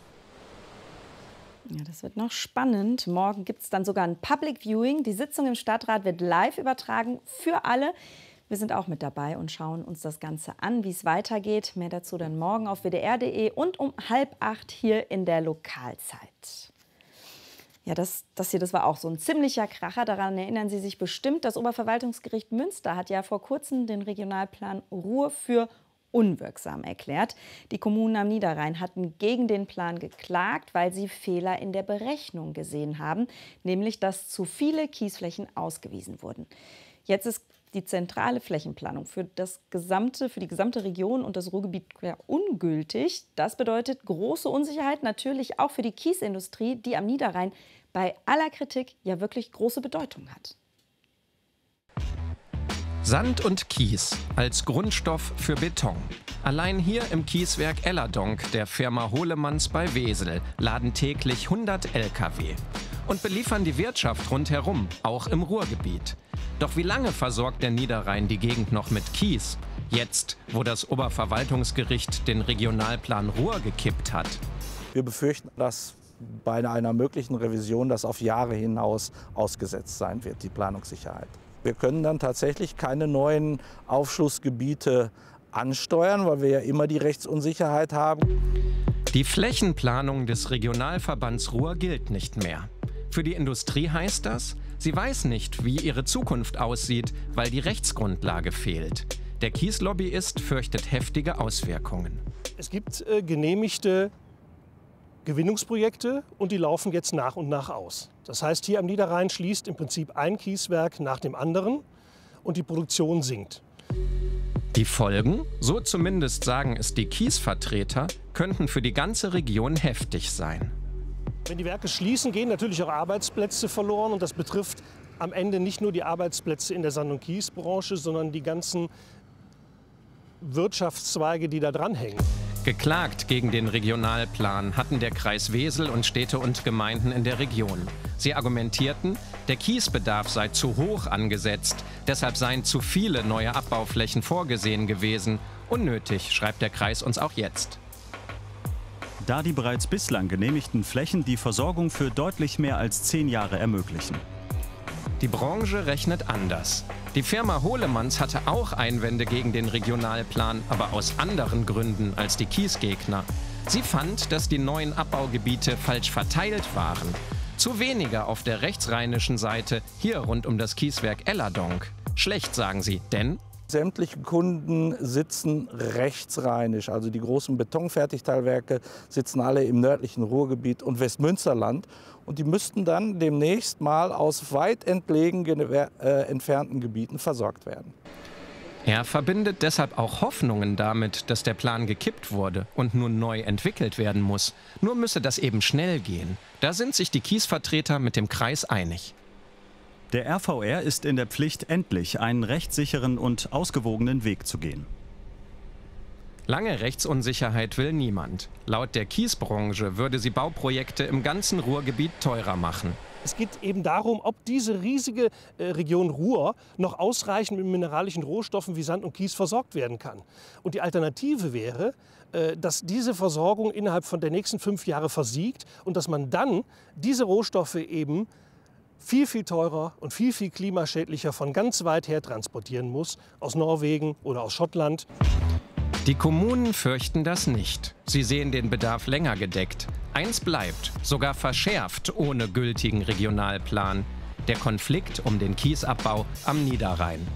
Ja, das wird noch spannend. Morgen gibt es dann sogar ein Public Viewing. Die Sitzung im Stadtrat wird live übertragen für alle. Wir sind auch mit dabei und schauen uns das Ganze an, wie es weitergeht. Mehr dazu dann morgen auf W D R punkt de und um halb acht hier in der Lokalzeit. Ja, das, das hier, das war auch so ein ziemlicher Kracher. Daran erinnern Sie sich bestimmt. Das Oberverwaltungsgericht Münster hat ja vor kurzem den Regionalplan Ruhr für unwirksam erklärt. Die Kommunen am Niederrhein hatten gegen den Plan geklagt, weil sie Fehler in der Berechnung gesehen haben, nämlich dass zu viele Kiesflächen ausgewiesen wurden. Jetzt ist die zentrale Flächenplanung für, das gesamte, für die gesamte Region und das Ruhrgebiet ja ungültig. Das bedeutet große Unsicherheit, natürlich auch für die Kiesindustrie, die am Niederrhein bei aller Kritik ja wirklich große Bedeutung hat. Sand und Kies als Grundstoff für Beton. Allein hier im Kieswerk Ellerdonk der Firma Hohlemanns bei Wesel laden täglich hundert L K W und beliefern die Wirtschaft rundherum, auch im Ruhrgebiet. Doch wie lange versorgt der Niederrhein die Gegend noch mit Kies? Jetzt, wo das Oberverwaltungsgericht den Regionalplan Ruhr gekippt hat. Wir befürchten, dass bei einer möglichen Revision das auf Jahre hinaus ausgesetzt sein wird, die Planungssicherheit. Wir können dann tatsächlich keine neuen Aufschlussgebiete ansteuern, weil wir ja immer die Rechtsunsicherheit haben. Die Flächenplanung des Regionalverbands Ruhr gilt nicht mehr. Für die Industrie heißt das, sie weiß nicht, wie ihre Zukunft aussieht, weil die Rechtsgrundlage fehlt. Der Kieslobbyist fürchtet heftige Auswirkungen. Es gibt äh, genehmigte Gewinnungsprojekte und die laufen jetzt nach und nach aus. Das heißt, hier am Niederrhein schließt im Prinzip ein Kieswerk nach dem anderen und die Produktion sinkt. Die Folgen, so zumindest sagen es die Kiesvertreter, könnten für die ganze Region heftig sein. Wenn die Werke schließen, gehen natürlich auch Arbeitsplätze verloren und das betrifft am Ende nicht nur die Arbeitsplätze in der Sand- und Kiesbranche, sondern die ganzen Wirtschaftszweige, die da dranhängen. Geklagt gegen den Regionalplan hatten der Kreis Wesel und Städte und Gemeinden in der Region. Sie argumentierten, der Kiesbedarf sei zu hoch angesetzt, deshalb seien zu viele neue Abbauflächen vorgesehen gewesen. Unnötig, schreibt der Kreis uns auch jetzt. Da die bereits bislang genehmigten Flächen die Versorgung für deutlich mehr als zehn Jahre ermöglichen. Die Branche rechnet anders. Die Firma Hohlemanns hatte auch Einwände gegen den Regionalplan, aber aus anderen Gründen als die Kiesgegner. Sie fand, dass die neuen Abbaugebiete falsch verteilt waren. Zu wenige auf der rechtsrheinischen Seite, hier rund um das Kieswerk Ellerdonk. Schlecht, sagen sie, denn sämtliche Kunden sitzen rechtsrheinisch, also die großen Betonfertigteilwerke sitzen alle im nördlichen Ruhrgebiet und Westmünsterland. Und die müssten dann demnächst mal aus weit entlegenen äh, entfernten Gebieten versorgt werden. Er verbindet deshalb auch Hoffnungen damit, dass der Plan gekippt wurde und nun neu entwickelt werden muss. Nur müsse das eben schnell gehen. Da sind sich die Kiesvertreter mit dem Kreis einig. Der R V R ist in der Pflicht, endlich einen rechtssicheren und ausgewogenen Weg zu gehen. Lange Rechtsunsicherheit will niemand. Laut der Kiesbranche würde sie Bauprojekte im ganzen Ruhrgebiet teurer machen. Es geht eben darum, ob diese riesige äh, Region Ruhr noch ausreichend mit mineralischen Rohstoffen wie Sand und Kies versorgt werden kann. Und die Alternative wäre, äh, dass diese Versorgung innerhalb von der nächsten fünf Jahre versiegt und dass man dann diese Rohstoffe eben viel, viel teurer und viel, viel klimaschädlicher von ganz weit her transportieren muss, aus Norwegen oder aus Schottland. Die Kommunen fürchten das nicht. Sie sehen den Bedarf länger gedeckt. Eins bleibt, sogar verschärft ohne gültigen Regionalplan: der Konflikt um den Kiesabbau am Niederrhein.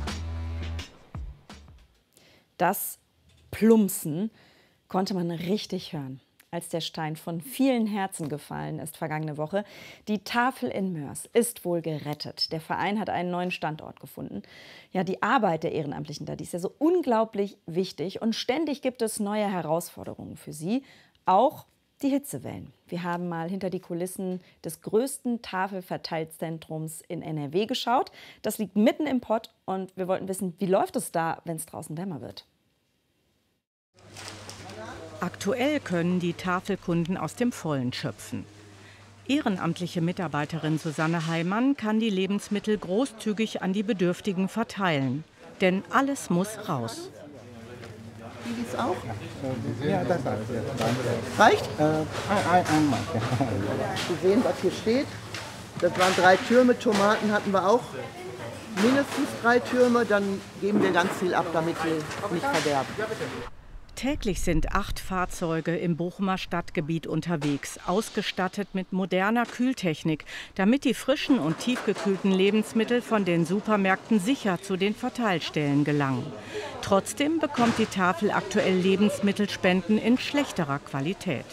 Das Plumpsen konnte man richtig hören, als der Stein von vielen Herzen gefallen ist vergangene Woche. Die Tafel in Moers ist wohl gerettet. Der Verein hat einen neuen Standort gefunden. Ja, die Arbeit der Ehrenamtlichen da, die ist ja so unglaublich wichtig. Und ständig gibt es neue Herausforderungen für sie. Auch die Hitzewellen. Wir haben mal hinter die Kulissen des größten Tafelverteilzentrums in N R W geschaut. Das liegt mitten im Pott und wir wollten wissen, wie läuft es da, wenn es draußen wärmer wird. Aktuell können die Tafelkunden aus dem Vollen schöpfen. Ehrenamtliche Mitarbeiterin Susanne Heimann kann die Lebensmittel großzügig an die Bedürftigen verteilen. Denn alles muss raus. Die ist auch? Ja, das reicht. Äh, ein, ein, einmal. Sie sehen, was hier steht. Das waren drei Türme, Tomaten hatten wir auch. mindestens drei Türme, dann geben wir ganz viel ab, damit die nicht verderben. Täglich sind acht Fahrzeuge im Bochumer Stadtgebiet unterwegs, ausgestattet mit moderner Kühltechnik, damit die frischen und tiefgekühlten Lebensmittel von den Supermärkten sicher zu den Verteilstellen gelangen. Trotzdem bekommt die Tafel aktuell Lebensmittelspenden in schlechterer Qualität.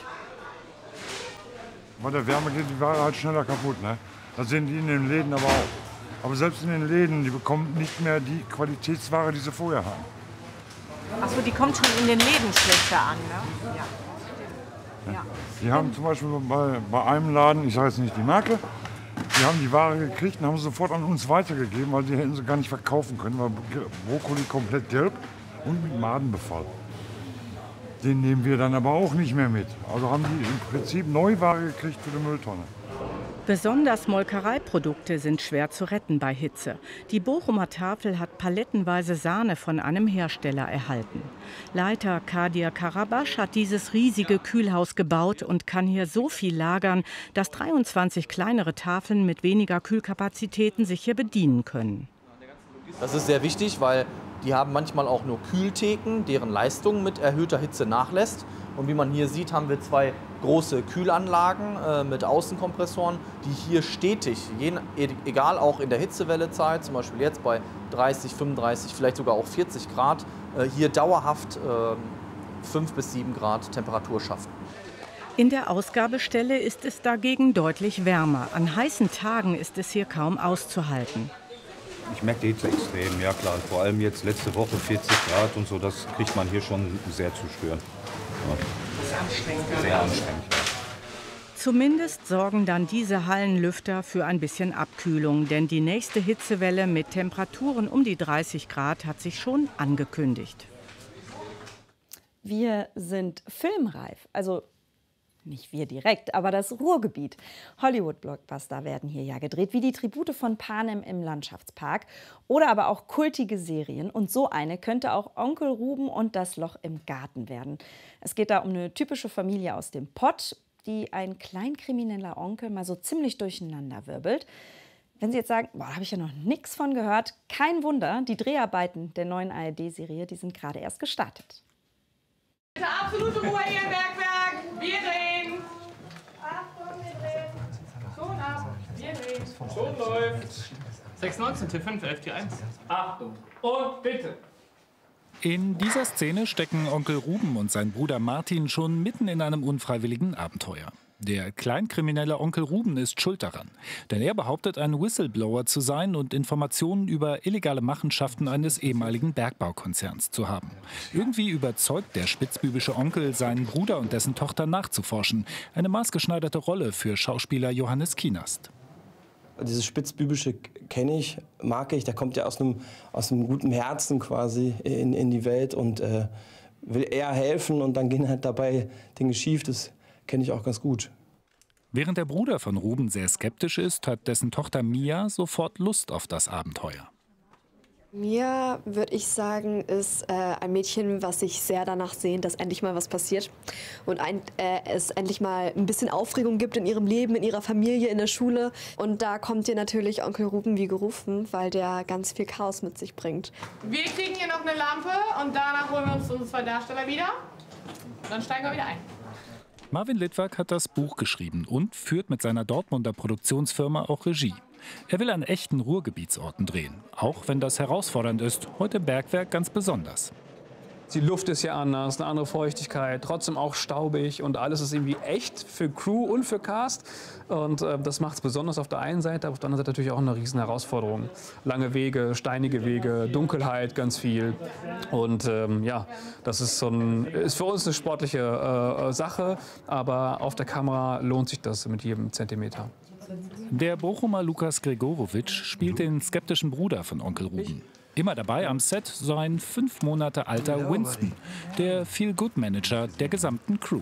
Bei der Wärme geht die Ware halt schneller kaputt, ne? Das sehen die in den Läden aber auch. Aber selbst in den Läden, die bekommen nicht mehr die Qualitätsware, die sie vorher haben. Achso, die kommt schon in den Läden schlechter an, ne? Ja. Ja. Die haben zum Beispiel bei, bei einem Laden, ich sage jetzt nicht die Marke, die haben die Ware gekriegt und haben sie sofort an uns weitergegeben, weil die hätten sie gar nicht verkaufen können, weil Brokkoli komplett gelb und mit Madenbefall. Den nehmen wir dann aber auch nicht mehr mit. Also haben die im Prinzip Neuware gekriegt für die Mülltonne. Besonders Molkereiprodukte sind schwer zu retten bei Hitze. Die Bochumer Tafel hat palettenweise Sahne von einem Hersteller erhalten. Leiter Kadir Karabasch hat dieses riesige Kühlhaus gebaut und kann hier so viel lagern, dass dreiundzwanzig kleinere Tafeln mit weniger Kühlkapazitäten sich hier bedienen können. Das ist sehr wichtig, weil die haben manchmal auch nur Kühltheken, deren Leistung mit erhöhter Hitze nachlässt. Und wie man hier sieht, haben wir zwei große Kühlanlagen äh, mit Außenkompressoren, die hier stetig, jeden, egal auch in der Hitzewellezeit, zum Beispiel jetzt bei dreißig, fünfunddreißig, vielleicht sogar auch vierzig Grad, äh, hier dauerhaft äh, fünf bis sieben Grad Temperatur schaffen. In der Ausgabestelle ist es dagegen deutlich wärmer. An heißen Tagen ist es hier kaum auszuhalten. Ich merke die Hitze extrem, ja klar. Vor allem jetzt letzte Woche vierzig Grad und so, das kriegt man hier schon sehr zu spüren. Ja. Das ist anstrengend. Sehr anstrengend, ja. Zumindest sorgen dann diese Hallenlüfter für ein bisschen Abkühlung, denn die nächste Hitzewelle mit Temperaturen um die dreißig Grad hat sich schon angekündigt. Wir sind filmreif, also nicht wir direkt, aber das Ruhrgebiet. Hollywood-Blockbuster werden hier ja gedreht, wie die Tribute von Panem im Landschaftspark oder aber auch kultige Serien. Und so eine könnte auch Onkel Ruben und das Loch im Garten werden. Es geht da um eine typische Familie aus dem Pott, die ein kleinkrimineller Onkel mal so ziemlich durcheinander wirbelt. Wenn Sie jetzt sagen, boah, da habe ich ja noch nichts von gehört, kein Wunder, die Dreharbeiten der neuen A R D-Serie, die sind gerade erst gestartet. Bitte absolute Ruhe hier im Bergwerk. Wir drehen. Achtung, wir drehen. Schon ab. Wir drehen. Schon läuft. sechs neunzehn T fünf elf T eins. Achtung. Und bitte. In dieser Szene stecken Onkel Ruben und sein Bruder Martin schon mitten in einem unfreiwilligen Abenteuer. Der kleinkriminelle Onkel Ruben ist schuld daran, denn er behauptet, ein Whistleblower zu sein und Informationen über illegale Machenschaften eines ehemaligen Bergbaukonzerns zu haben. Irgendwie überzeugt der spitzbübische Onkel seinen Bruder und dessen Tochter nachzuforschen. Eine maßgeschneiderte Rolle für Schauspieler Johannes Kienast. Dieses Spitzbübische kenne ich, mag ich. Der kommt ja aus einem, aus einem guten Herzen quasi in, in die Welt und äh, will eher helfen und dann gehen halt dabei Dinge schief. Das kenne ich auch ganz gut. Während der Bruder von Ruben sehr skeptisch ist, hat dessen Tochter Mia sofort Lust auf das Abenteuer. Mia, würde ich sagen, ist äh, ein Mädchen, was sich sehr danach sehnt, dass endlich mal was passiert und ein, äh, es endlich mal ein bisschen Aufregung gibt in ihrem Leben, in ihrer Familie, in der Schule. Und da kommt ihr natürlich Onkel Ruben wie gerufen, weil der ganz viel Chaos mit sich bringt. Wir kriegen hier noch eine Lampe und danach holen wir uns unsere zwei Darsteller wieder. Und dann steigen wir wieder ein. Marvin Littwak hat das Buch geschrieben und führt mit seiner Dortmunder Produktionsfirma auch Regie. Er will an echten Ruhrgebietsorten drehen, auch wenn das herausfordernd ist, heute im Bergwerk ganz besonders. Die Luft ist ja anders, eine andere Feuchtigkeit, trotzdem auch staubig und alles ist irgendwie echt für Crew und für Cast. Und äh, das macht es besonders auf der einen Seite, aber auf der anderen Seite natürlich auch eine riesen Herausforderung. Lange Wege, steinige Wege, Dunkelheit ganz viel. Und ähm, ja, das ist, so ein, ist für uns eine sportliche äh, Sache, aber auf der Kamera lohnt sich das mit jedem Zentimeter. Der Bochumer Lukas Gregorowitsch spielt den skeptischen Bruder von Onkel Ruben. Immer dabei am Set sein fünf Monate alter Winston, der Feel-Good-Manager der gesamten Crew.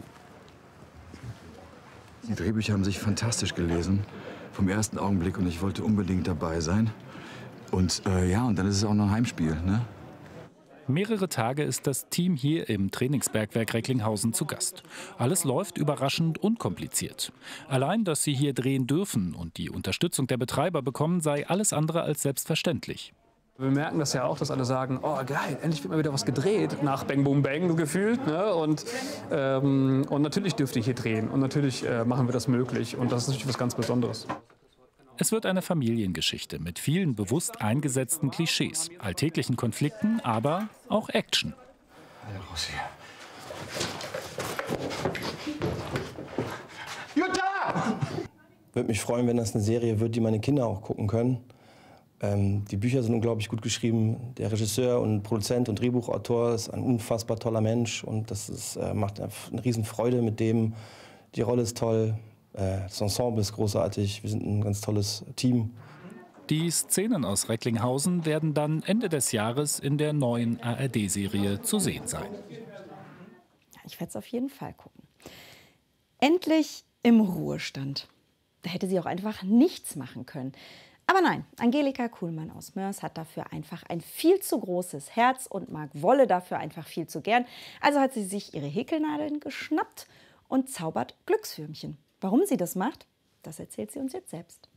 Die Drehbücher haben sich fantastisch gelesen, vom ersten Augenblick, und ich wollte unbedingt dabei sein. Und äh, ja, und dann ist es auch noch ein Heimspiel, ne? Mehrere Tage ist das Team hier im Trainingsbergwerk Recklinghausen zu Gast. Alles läuft überraschend unkompliziert. Allein, dass sie hier drehen dürfen und die Unterstützung der Betreiber bekommen, sei alles andere als selbstverständlich. Wir merken das ja auch, dass alle sagen, oh geil, endlich wird mal wieder was gedreht, nach Bang Boom Bang gefühlt. Ne? Und, ähm, und natürlich dürft ihr hier drehen und natürlich äh, machen wir das möglich und das ist natürlich was ganz Besonderes. Es wird eine Familiengeschichte mit vielen bewusst eingesetzten Klischees, alltäglichen Konflikten, aber auch Action. Jutta! Würde mich freuen, wenn das eine Serie wird, die meine Kinder auch gucken können. Ähm, die Bücher sind unglaublich gut geschrieben. Der Regisseur und Produzent und Drehbuchautor ist ein unfassbar toller Mensch und das ist, äh, macht eine Riesenfreude mit dem. Die Rolle ist toll. Das Ensemble ist großartig, wir sind ein ganz tolles Team. Die Szenen aus Recklinghausen werden dann Ende des Jahres in der neuen A R D-Serie zu sehen sein. Ich werde es auf jeden Fall gucken. Endlich im Ruhestand. Da hätte sie auch einfach nichts machen können. Aber nein, Angelika Kuhlmann aus Moers hat dafür einfach ein viel zu großes Herz und mag Wolle dafür einfach viel zu gern. Also hat sie sich ihre Häkelnadeln geschnappt und zaubert Glückswürmchen. Warum sie das macht, das erzählt sie uns jetzt selbst.